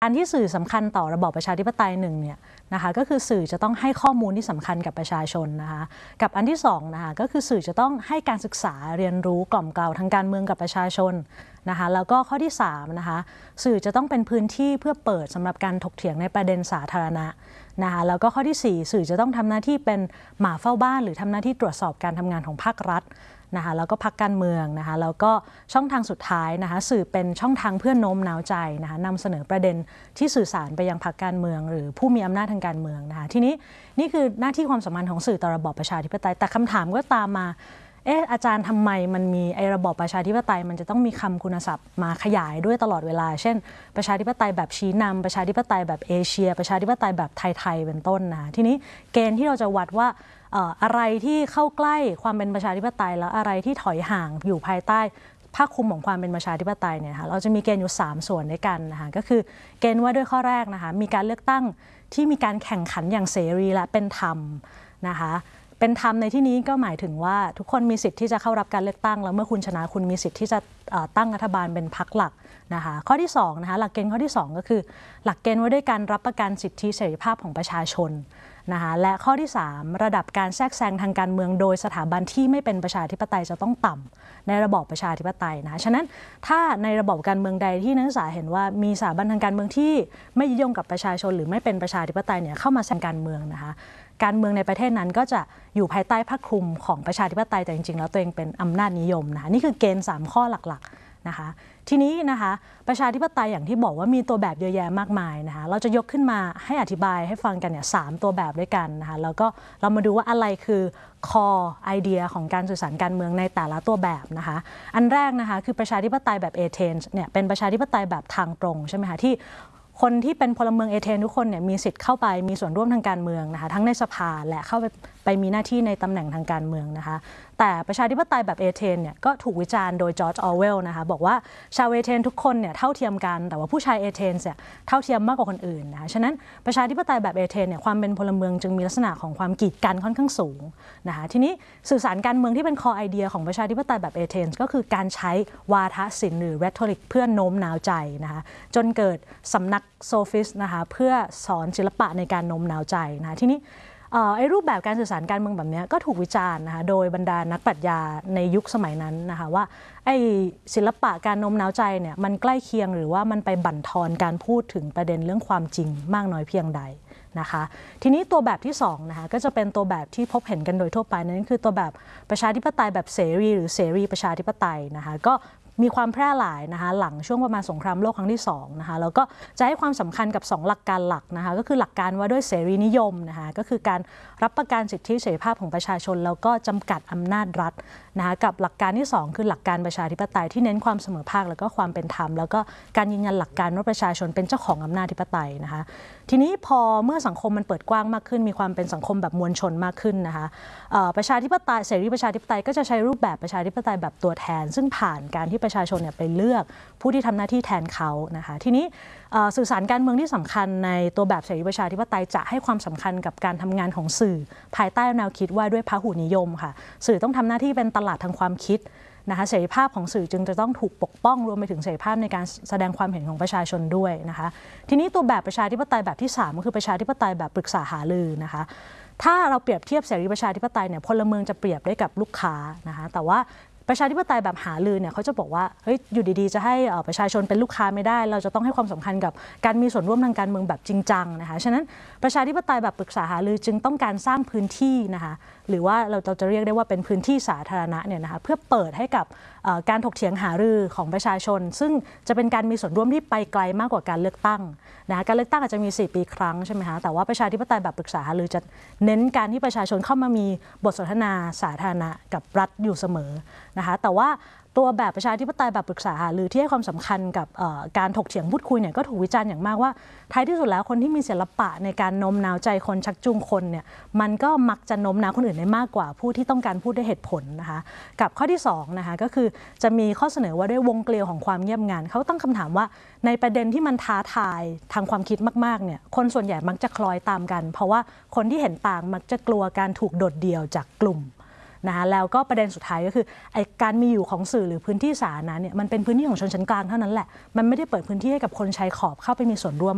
การที่สื่อสำคัญต่อระบอบประชาธิปไตยหนึ่งเนี่ยนะคะก็คือสื่อจะต้องให้ข้อมูลที่สำคัญกับประชาชนนะคะกับอันที่สองนะคะก็คือสื่อจะต้องให้การศึกษาเรียนรู้กล่อมเกลาทางการเมืองกับประชาชนนะคะแล้วก็ข้อที่3นะคะสื่อจะต้องเป็นพื้นที่เพื่อเปิดสำหรับการถกเถียงในประเด็นสาธารณะนะคะแล้วก็ข้อที่4สื่อจะต้องทำหน้าที่เป็นหมาเฝ้าบ้านหรือทำหน้าที่ตรวจสอบการทำงานของภาครัฐนะคะแล้วก็พรรคการเมืองนะคะแล้วก็ช่องทางสุดท้ายนะคะสื่อเป็นช่องทางเพื่อโน้มน้าวใจนะคะนำเสนอประเด็นที่สื่อสารไปยังพรรคการเมืองหรือผู้มีอำนาจทางการเมืองนะคะทีนี้นี่คือหน้าที่ความสำคัญของสื่อต่อระบอบประชาธิปไตยแต่คำถามก็ตามมาอาจารย์ทำไมมันมีระบอบประชาธิปไตยมันจะต้องมีคำคุณศัพท์มาขยายด้วยตลอดเวลาเช่นประชาธิปไตยแบบชี้นำประชาธิปไตยแบบเอเชียประชาธิปไตยแบบไทยๆเป็นต้นนะทีนี้เกณฑ์ที่เราจะวัดว่าอะไรที่เข้าใกล้ความเป็นประชาธิปไตยแล้วอะไรที่ถอยห่างอยู่ภายใต้ภาคคลุมของความเป็นประชาธิปไตยเนี่ยค่ะเราจะมีเกณฑ์อยู่3ส่วนด้วยกันนะคะก็คือเกณฑ์ว่าด้วยข้อแรกนะคะมีการเลือกตั้งที่มีการแข่งขันอย่างเสรีและเป็นธรรมนะคะเป็นธรรมในที่นี้ก็หมายถึงว่าทุกคนมีสิทธิ์ที่จะเข้ารับการเลือกตั้งแล้วเมื่อคุณชนะคุณมีสิทธิ์ที่จะตั้งรัฐบาลเป็นพรรคหลักนะคะข้อที่2นะคะหลักเกณฑ์ข้อที่2ก็คือหลักเกณฑ์ว่าด้วยการรับประกันสิทธิเสรีภาพของประชาชนนะคะและข้อที่3ระดับการแทรกแซงทางการเมืองโดยสถาบันที่ไม่เป็นประชาธิปไตยจะต้องต่ำในระบอบประชาธิปไตยนะฉะนั้นถ้าในระบบการเมืองใดที่นักศึกษาเห็นว่ามีสถาบันทางการเมืองที่ไม่ยึดโยงกับประชาชนหรือไม่เป็นประชาธิปไตยเนี่ยเข้ามาแทรกการเมืองนะคะการเมืองในประเทศนั้นก็จะอยู่ภายใต้ภาคคลุมของประชาธิปไตยแต่จริงๆแล้วตัวเองเป็นอำนาจนิยมนะคะนี่คือเกณฑ์3ข้อหลักๆนะคะทีนี้นะคะประชาธิปไตยอย่างที่บอกว่ามีตัวแบบเยอะแยะมากมายนะคะเราจะยกขึ้นมาให้อธิบายให้ฟังกันเนี่ย3ตัวแบบด้วยกันนะคะแล้วก็เรามาดูว่าอะไรคือcore idea ของการสื่อสารการเมืองในแต่ละตัวแบบนะคะอันแรกนะคะคือประชาธิปไตยแบบเอเธนส์เนี่ยเป็นประชาธิปไตยแบบทางตรงใช่ไหมคะที่คนที่เป็นพลเมืองเอเธนส์ทุกคนเนี่ยมีสิทธิ์เข้าไปมีส่วนร่วมทางการเมืองนะคะทั้งในสภาและเข้าไปมีหน้าที่ในตำแหน่งทางการเมืองนะคะแต่ประชาธิปไตยแบบเอเธนส์เนี่ยก็ถูกวิจารณ์โดยจอร์จออร์เวลนะคะบอกว่าชาวเอเธนส์ทุกคนเนี่ยเท่าเทียมกันแต่ว่าผู้ชายเอเธนส์เนี่ยเท่าเทียมมากกว่าคนอื่นนะคะฉะนั้นประชาธิปไตยแบบเอเธนส์เนี่ยความเป็นพลเมืองจึงมีลักษณะของความกีดกันค่อนข้างสูงนะคะทีนี้สื่อสารการเมืองที่เป็นคอไอเดียของประชาธิปไตยแบบเอเธนส์ก็คือการใช้วาทศิลป์หรือ rhetoric เพื่อโน้มน้าวใจนะคะจนเกิดสำนักโซฟิสต์นะคะเพื่อสอนศิลปะในการโน้มน้าวใจนะคะทีนี้รูปแบบการสื่อสารการเมืองแบบนี้ก็ถูกวิจารณ์นะคะโดยบรรดานักปรัชญาในยุคสมัยนั้นนะคะว่าศิลปะการโน้มน้าวใจเนี่ยมันใกล้เคียงหรือว่ามันไปบั่นทอนการพูดถึงประเด็นเรื่องความจริงมากน้อยเพียงใดนะคะทีนี้ตัวแบบที่2นะคะก็จะเป็นตัวแบบที่พบเห็นกันโดยทั่วไปนั่นคือตัวแบบประชาธิปไตยแบบเสรีหรือเสรีประชาธิปไตยนะคะก็มีความแพร่หลายนะคะหลังช่วงประมาณสงครามโลกครั้งที่2นะคะแล้วก็จะให้ความสำคัญกับ2หลักการหลักนะคะก็คือหลักการว่าด้วยเสรีนิยมนะคะก็คือการรับประกันสิทธิเสรีภาพของประชาชนแล้วก็จำกัดอำนาจรัฐนะคะกับหลักการที่2คือหลักการประชาธิปไตยที่เน้นความเสมอภาคแล้วก็ความเป็นธรรมแล้วก็การยืนยันหลักการว่าประชาชนเป็นเจ้าของอำนาจธิปไตยนะคะทีนี้พอเมื่อสังคมมันเปิดกว้างมากขึ้นมีความเป็นสังคมแบบมวลชนมากขึ้นนะคะประชาธิปไตยเสรีประชาธิปไตยก็จะใช้รูปแบบประชาธิปไตยแบบตัวแทนซึ่งผ่านการที่ประชาชนเนี่ยไปเลือกผู้ที่ทำหน้าที่แทนเขานะคะทีนี้สื่อสารการเมืองที่สำคัญในตัวแบบเสรีประชาธิปไตยจะให้ความสำคัญกับการทำงานของสื่อภายใต้แนวคิดว่าด้วยพหุนิยมค่ะสื่อต้องทำหน้าที่เป็นตลาดทางความคิดนะคะเสรีภาพของสื่อจึงจะต้องถูกปกป้องรวมไปถึงเสรีภาพในการแสดงความเห็นของประชาชนด้วยนะคะทีนี้ตัวแบบประชาธิปไตยแบบที่3ก็คือประชาธิปไตยแบบปรึกษาหารือนะคะถ้าเราเปรียบเทียบเสรีประชาธิปไตยเนี่ยพลเมืองจะเปรียบได้กับลูกค้านะคะแต่ว่าประชาธิปไตยแบบหารือเนี่ยเขาจะบอกว่าเฮ้ยอยู่ดีๆจะให้ประชาชนเป็นลูกค้าไม่ได้เราจะต้องให้ความสำคัญกับการมีส่วนร่วมทางการเมืองแบบจริงจังนะคะฉะนั้นประชาธิปไตยแบบปรึกษาหารือจึงต้องการสร้างพื้นที่นะคะหรือว่าเราจะเรียกได้ว่าเป็นพื้นที่สาธารณะเนี่ยนะคะเพื่อเปิดให้กับการถกเถียงหารือของประชาชนซึ่งจะเป็นการมีส่วนร่วมที่ไปไกลมากกว่าการเลือกตั้งนะคะการเลือกตั้งอาจจะมี4 ปีครั้งใช่ไหมคะแต่ว่าประชาธิปไตยแบบปรึกษาหารือจะเน้นการที่ประชาชนเข้ามามีบทสนทนาสาธารณะกับรัฐอยู่เสมอนะคะแต่ว่าตัวแบบประชาธิปไตยแบบปรึกษาหารือที่ให้ความสำคัญกับการถกเถียงพูดคุยเนี่ยก็ถูกวิจารณ์อย่างมากว่าท้ายที่สุดแล้วคนที่มีศิลปะในการโน้มน้าวใจคนชักจูงคนเนี่ยมันก็มักจะโน้มน้าวคนอื่นได้มากกว่าผู้ที่ต้องการพูดด้วยเหตุผลนะคะกับข้อที่2นะคะก็คือจะมีข้อเสนอว่าด้วยวงเกลียวของความเงียบงันเขาตั้งคำถามว่าในประเด็นที่มันท้าทายทางความคิดมากๆเนี่ยคนส่วนใหญ่มักจะคล้อยตามกันเพราะว่าคนที่เห็นต่างมักจะกลัวการถูกโดดเดี่ยวจากกลุ่ม นะคะแล้วก็ประเด็นสุดท้ายก็คือไอ้การมีอยู่ของสื่อหรือพื้นที่สาธารณะเนี่ยมันเป็นพื้นที่ของชนชั้นกลางเท่านั้นแหละมันไม่ได้เปิดพื้นที่ให้กับคนชายขอบเข้าไปมีส่วนร่วม